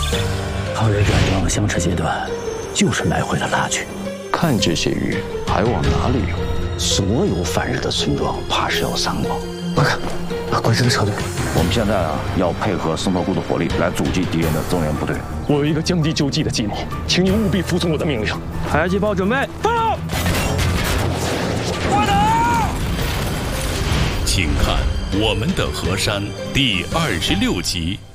抗日战争相持阶段，就是埋回了蜡炬。 看这些鱼还往哪里游？ 所有反日的村庄，怕是要伤亡。快看，鬼子的车队！ 我们现在要配合松头库的火力来阻击敌人的增援部队。 我有一个将敌救济的计谋，请你务必服从我的命令。 迫击炮准备，放！ 快点！请看《我们的河山》第26集。